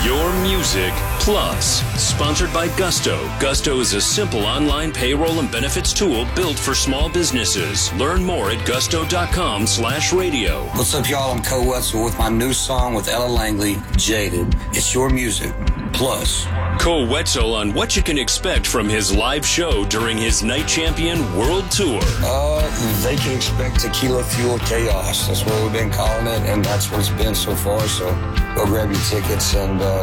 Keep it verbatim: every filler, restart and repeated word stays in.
Your Music Plus, sponsored by Gusto. Gusto is a simple online payroll and benefits tool built for small businesses. Learn more at gusto.com slash radio. What's up, y'all? I'm Cole Wetzel with my new song with Ella Langley, Jaded. It's Your Music Plus. Cole Wetzel on what you can expect from his live show during his Night Champion World Tour. Uh, they can expect tequila fueled chaos. That's what we've been calling it, and that's what it's been so far. So go grab your tickets and uh,